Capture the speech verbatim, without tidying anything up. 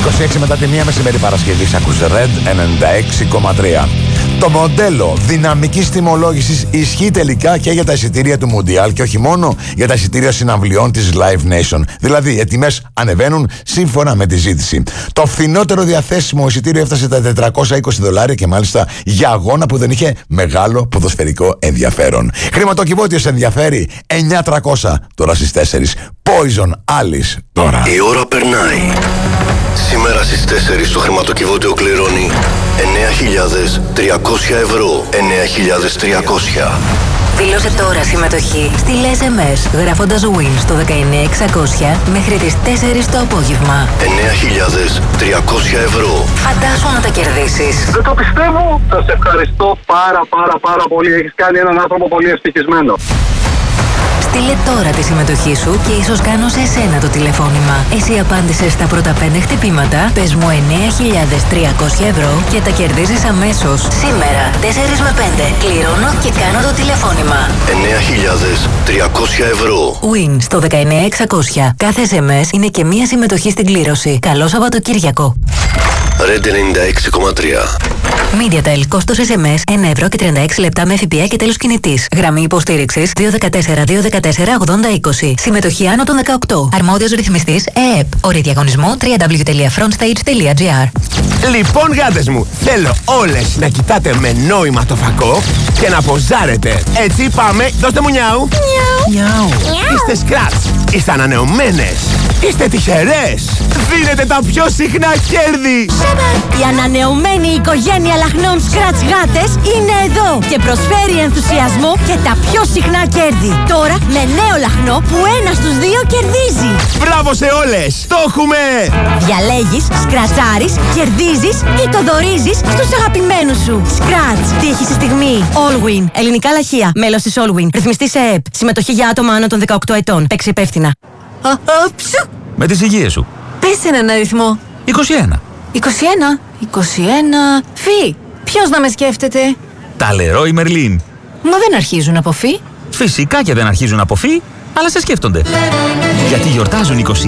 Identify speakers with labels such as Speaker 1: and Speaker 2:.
Speaker 1: είκοσι έξι μετά τη μία μεσημέρι Παρασκευής. Ακούς Red ενενήντα έξι κόμμα τρία. Το μοντέλο δυναμικής τιμολόγησης ισχύει τελικά και για τα εισιτήρια του Μουντιάλ και όχι μόνο για τα εισιτήρια συναυλιών της Live Nation. Δηλαδή, οι τιμές ανεβαίνουν σύμφωνα με τη ζήτηση. Το φθηνότερο διαθέσιμο εισιτήριο έφτασε τα τετρακόσια είκοσι δολάρια και μάλιστα για αγώνα που δεν είχε μεγάλο ποδοσφαιρικό ενδιαφέρον. Χρηματοκιβώτιο σε ενδιαφέρει εννιά τριακόσια τώρα στις τέσσερις. Poison Alice τώρα.
Speaker 2: Η ώρα περνάει. Σήμερα στις τέσσερις το χρηματοκιβώτιο κληρώνει εννέα χιλιάδες τριακόσια ευρώ. εννέα χιλιάδες τριακόσια.
Speaker 3: Δηλώσε τώρα συμμετοχή. Στείλε ες εμ ες γράφοντας Win στο δεκαεννέα εξακόσια μέχρι τις τέσσερις το απόγευμα.
Speaker 2: εννέα χιλιάδες τριακόσια ευρώ.
Speaker 3: Φαντάσου να τα κερδίσεις.
Speaker 4: Δεν το πιστεύω. Σας ευχαριστώ πάρα πάρα πάρα πολύ. Έχεις κάνει έναν άνθρωπο πολύ ευτυχισμένο.
Speaker 3: Στείλε τώρα τη συμμετοχή σου και ίσως κάνω σε εσένα το τηλεφώνημα. Εσύ απάντησες στα πρώτα πέντε χτυπήματα, πες μου εννέα χιλιάδες τριακόσια ευρώ και τα κερδίζεις αμέσως. Σήμερα, τέσσερα με πέντε, κληρώνω και κάνω το τηλεφώνημα.
Speaker 2: εννέα χιλιάδες τριακόσια ευρώ.
Speaker 3: Win στο δεκαεννέα εξακόσια. Κάθε ες εμ ες είναι και μία συμμετοχή στην κλήρωση. Καλό Σαββατοκύριακο.
Speaker 2: Red ενενήντα έξι κόμμα τρία.
Speaker 3: MediaTel, κόστος ες εμ ες ένα ευρώ και τριάντα έξι λεπτά με ΦΠΑ και τέλος κινητής. Γραμμή υποστήριξης δύο ένα τέσσερα δύο ένα τέσσερα ογδόντα είκοσι. Συμμετοχή άνω των δεκαοκτώ. Αρμόδιος ρυθμιστής ΕΕΠ. Όροι διαγωνισμού double-u double-u double-u τελεία frontstage τελεία gr.
Speaker 5: Λοιπόν, γάτες μου, θέλω όλες να κοιτάτε με νόημα το φακό και να ποζάρετε. Έτσι, πάμε, δώστε μου νιάου. Νιάου. Είστε σκράτς, είστε ανανεωμένες, είστε τυχερές. Δίνετε τα πιο συχνά κέρδη.
Speaker 6: Η ανανεωμένη οικογένεια λαχνών Scratch γάτες είναι εδώ και προσφέρει ενθουσιασμό και τα πιο συχνά κέρδη. Τώρα με νέο λαχνό που ένα στους δύο κερδίζει.
Speaker 5: Μπράβο σε όλες, το έχουμε!
Speaker 6: Διαλέγεις, σκρατσάρεις, κερδίζεις ή το δωρίζεις στους αγαπημένους σου. Scratch, τύχη στη στιγμή. Allwin, ελληνικά λαχεία, μέλος της Allwin, ρυθμιστής ΕΕΠ. Συμμετοχή για άτομα άνω των δεκαοκτώ ετών. Παίξει υπεύθυνα.
Speaker 7: Με τις υγείες σου.
Speaker 6: Πες έναν αριθμό.
Speaker 7: είκοσι ένα.
Speaker 6: είκοσι ένα. είκοσι ένα. Φι. Ποιος να με σκέφτεται.
Speaker 7: Τα Leroy Merlin.
Speaker 6: Μα δεν αρχίζουν από φι.
Speaker 7: Φυσικά και δεν αρχίζουν από φι, αλλά σε σκέφτονται. Γιατί γιορτάζουν είκοσι